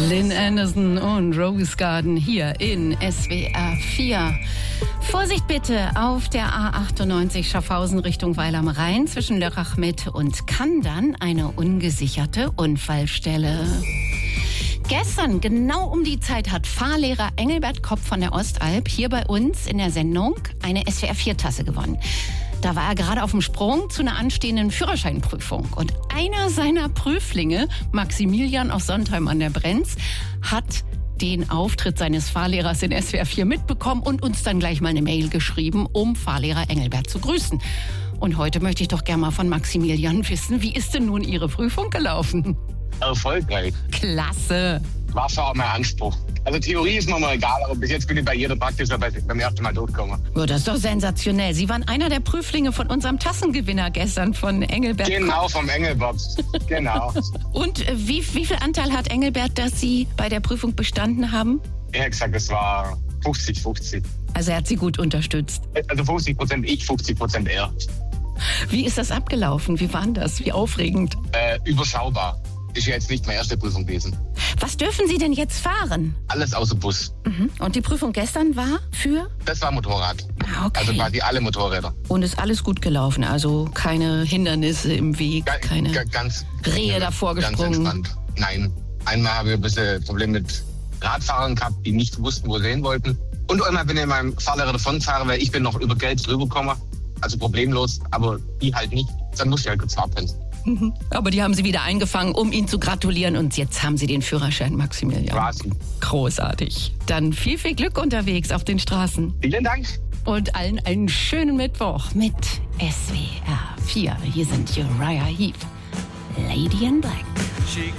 Lynn Anderson und Rose Garden hier in SWR 4. Vorsicht bitte auf der A98 Schaffhausen Richtung Weil am Rhein zwischen Lörrach Mitte und Kandern eine ungesicherte Unfallstelle. Gestern, genau um die Zeit, hat Fahrlehrer Engelbert Kopp von der Ostalb hier bei uns in der Sendung eine SWR-4-Tasse gewonnen. Da war er gerade auf dem Sprung zu einer anstehenden Führerscheinprüfung. Und einer seiner Prüflinge, Maximilian aus Sontheim an der Brenz, hat den Auftritt seines Fahrlehrers in SWR 4 mitbekommen und uns dann gleich mal eine Mail geschrieben, um Fahrlehrer Engelbert zu grüßen. Und heute möchte ich doch gerne mal von Maximilian wissen, wie ist denn nun Ihre Prüfung gelaufen? Erfolgreich. Klasse. War schon auch mein Anspruch. Also Theorie ist mir mal egal, aber bis jetzt bin ich bei jeder Praxis beim ersten Mal durchgekommen. Ja, das ist doch sensationell. Sie waren einer der Prüflinge von unserem Tassengewinner gestern von Engelbert. Genau, vom Engelbert. Genau. Und wie viel Anteil hat Engelbert, dass Sie bei der Prüfung bestanden haben? Er hat gesagt, es war 50-50. Also er hat Sie gut unterstützt. Also 50% ich, 50% er. Wie ist das abgelaufen? Wie war das? Wie aufregend? Überschaubar. Ist ja jetzt nicht meine erste Prüfung gewesen. Was dürfen Sie denn jetzt fahren? Alles außer Bus. Mhm. Und die Prüfung gestern war für? Das war Motorrad. Ah, okay. Also quasi alle Motorräder. Und ist alles gut gelaufen? Also keine Hindernisse im Weg, keine ganz Rehe davor gesprungen? Ganz entspannt. Nein. Einmal habe ich ein bisschen Problem mit Radfahrern gehabt, die nicht wussten, wo sie hin wollten. Und einmal bin ich meinem Fahrlehrer davongefahren, weil ich bin noch über Geld drüber gekommen. Also problemlos, aber die halt nicht. Dann musste ich halt kurz abbremsen. Aber die haben Sie wieder eingefangen, um Ihnen zu gratulieren. Und jetzt haben Sie den Führerschein, Maximilian. Quasi. Großartig. Dann viel Glück unterwegs auf den Straßen. Vielen Dank. Und allen einen schönen Mittwoch mit SWR 4. Hier sind Uriah Heep, Lady in Black.